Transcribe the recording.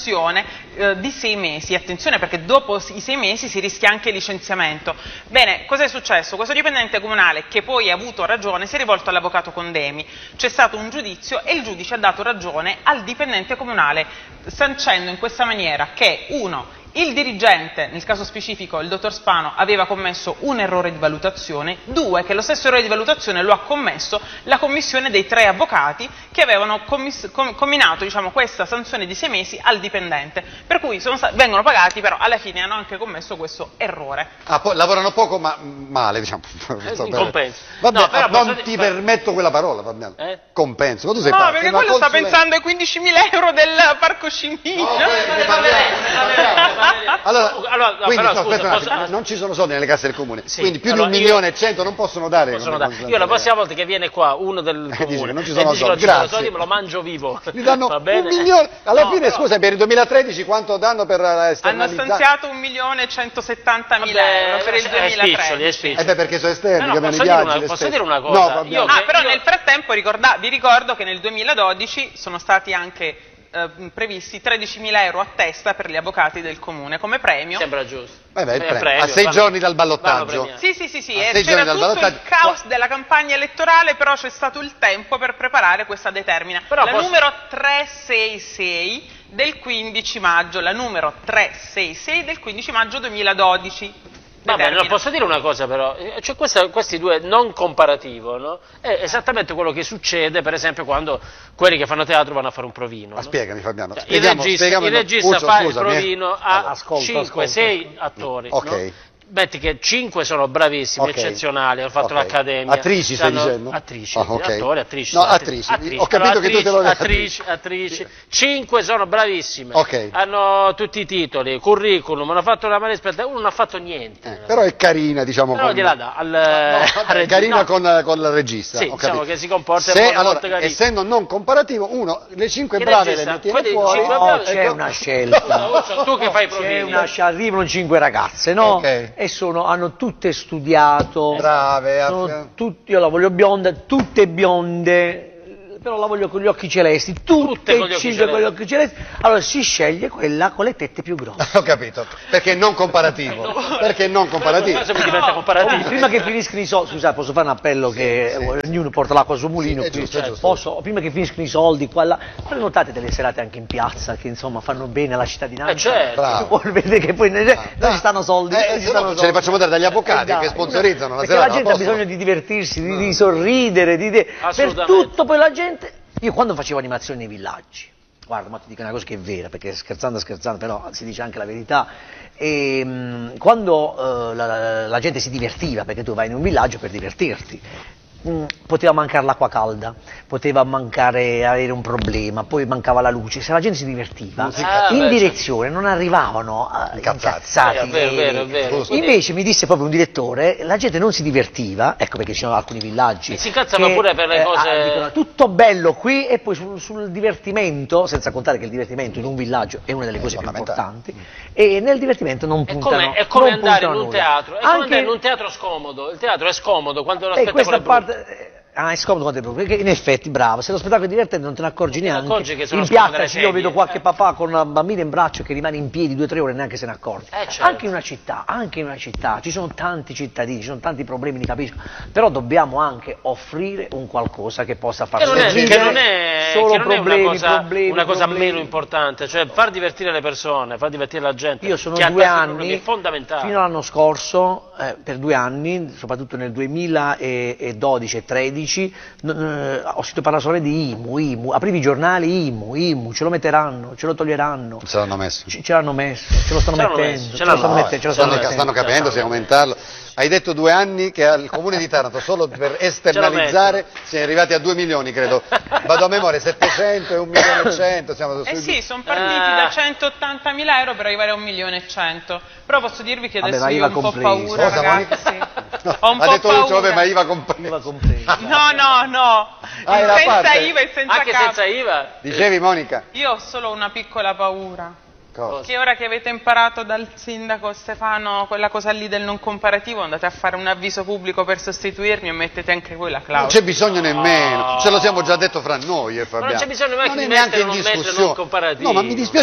valutazione di 6 mesi. Attenzione, perché dopo i 6 mesi si rischia anche il licenziamento. Bene, cosa è successo? Questo dipendente comunale, che poi ha avuto ragione, si è rivolto all'avvocato Condemi. C'è stato un giudizio e il giudice ha dato ragione al dipendente comunale, sancendo in questa maniera che, uno, il dirigente, nel caso specifico il dottor Spano, aveva commesso un errore di valutazione, 2, che lo stesso errore di valutazione lo ha commesso la commissione dei 3 avvocati che avevano comminato, diciamo, questa sanzione di 6 mesi al dipendente, per cui vengono pagati, però alla fine hanno anche commesso questo errore. Ah, poi lavorano poco ma male, diciamo. In compenso. Vabbè, No, però non ti permetto quella parola, Fabiano. Compenso, ma tu sei No, perché quello sta pensando ai 15.000 euro del Parco Scimino. Allora, quindi, però, no, scusa, aspetta, non ci sono soldi nelle casse del comune, Sì, quindi più allora, di 1.100.000 non possono dare. Io la prossima volta che viene qua uno del dice comune che non ci sono dice che non soldi, ci sono grazie. soldi, me lo mangio vivo. Gli danno Va bene? 1 milione, alla No, fine però, scusa, per il 2013 quanto danno per Hanno esternalizzare? stanziato 1.170.000 euro per il 2013. Beh, perché sono esterni, che posso, i viaggi, posso dire una cosa? No, però nel frattempo vi ricordo che nel 2012 sono stati anche previsti 13.000 euro a testa per gli avvocati del comune come premio. Sembra giusto. Premio, a 6 giorni dal ballottaggio. Sì, A 6 c'era giorni tutto dal il caos della campagna elettorale, però c'è stato il tempo per preparare questa determina. Numero 366 del 15 maggio, la numero 366 del 15 maggio 2012. Va bene, posso dire una cosa però, cioè questi due non comparativo, no? È esattamente quello che succede per esempio quando quelli che fanno teatro vanno a fare un provino. Ma spiegami Fabiano, cioè, il regista fa il provino a 5-6 attori. Ok. No? Metti che 5 sono bravissimi, eccezionali, hanno fatto l'accademia. Attrici stai dicendo? Attrici, attori, attrici. No, attrici. Ho capito che tu te lo attrici. 5 sono bravissime. Ok. Hanno tutti i titoli, curriculum, hanno fatto la maestra, uno non ha fatto niente. Però è carina, diciamo. Però gliela dà è carina con il regista. Sì, diciamo che si comporta molto carino. Essendo non comparativo, le 5 brave le mettiamo fuori. C'è una scelta. Tu che fai provini. Arrivano 5 ragazze, no? E hanno tutte studiato, brave, io la voglio bionda, tutte bionde, però la voglio con gli occhi celesti, tutte con gli occhi celesti, allora si sceglie quella con le tette più grosse. Ho capito, perché non comparativo, perché non comparativo. Mi diventa comparativo. Prima che finiscono i soldi, scusate, posso fare un appello che ognuno porta l'acqua al suo mulino, è giusto. prima che finiscono i soldi, prenotate delle serate anche in piazza, che insomma fanno bene alla cittadinanza. Certo. Vedete che poi non ci stanno soldi, ce li facciamo dare dagli avvocati che sponsorizzano la serata. Perché la gente ha bisogno di divertirsi, di sorridere, per tutto poi la gente. Io quando facevo animazioni nei villaggi, guarda, ma ti dico una cosa che è vera, perché scherzando, però si dice anche la verità, quando la gente si divertiva, perché tu vai in un villaggio per divertirti, poteva mancare l'acqua calda, poteva mancare avere un problema, poi mancava la luce, se la gente si divertiva, in direzione non arrivavano incazzati. È vero. Invece mi disse proprio un direttore, la gente non si divertiva, ecco perché ci sono alcuni villaggi. E si incazzano pure per le cose. Dicono, tutto bello qui e poi sul divertimento, senza contare che il divertimento in un villaggio è una delle cose più importanti, e nel divertimento non puntano. È come andare in un teatro, in un teatro scomodo, il teatro è scomodo quando lo spettacolo è brutto. È scomodo perché in effetti, bravo, se lo spettacolo è divertente non te ne accorgi neanche. In piazza io vedo qualche papà con una bambina in braccio che rimane in piedi 2 o 3 ore e neanche se ne accorge. Certo. Anche in una città ci sono tanti cittadini, ci sono tanti problemi, li capisco, però dobbiamo anche offrire un qualcosa che possa far sorridere. Che non è una cosa problemi. meno importante, cioè far divertire le persone, far divertire la gente. Io sono 2 anni, è fondamentale. Fino all'anno scorso, per 2 anni, soprattutto nel 2012 e 2013, ho sentito parlare solo di IMU, aprivi i giornali IMU, ce lo metteranno, ce lo toglieranno. Ce l'hanno messo. Ce l'hanno messo, ce lo stanno mettendo. Stanno capendo se aumentarlo. Hai detto 2 anni che al comune di Taranto solo per esternalizzare si è arrivati a 2 milioni, credo. Vado a memoria, 700 e 1.100.000. Siamo sì, sono partiti da 180.000 euro per arrivare a 1.100.000. Però posso dirvi che adesso io ho un po' paura, ragazzi. Ho un po' detto paura. Lucio, vabbè, ma IVA compresa. No. Senza IVA e senza anche capo. senza IVA? Dicevi, Monica? Io ho solo una piccola paura. Cosa? Che ora che avete imparato dal sindaco Stefano quella cosa lì del non comparativo, andate a fare un avviso pubblico per sostituirmi e mettete anche quella clausola. Non c'è bisogno nemmeno, ce lo siamo già detto fra noi, Fabiano. Non c'è bisogno neanche di mettere un non comparativo. No, ma mi dispiace